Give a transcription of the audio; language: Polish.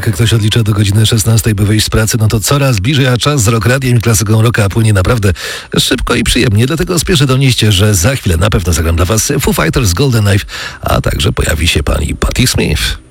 jak ktoś odlicza do godziny 16, by wyjść z pracy, no to coraz bliżej, a czas z Rock Radiem i klasyką rocka płynie naprawdę szybko i przyjemnie. Dlatego spieszę donieść, że za chwilę na pewno zagram dla Was Foo Fighters Golden Knife, a także pojawi się pani Patti Smith.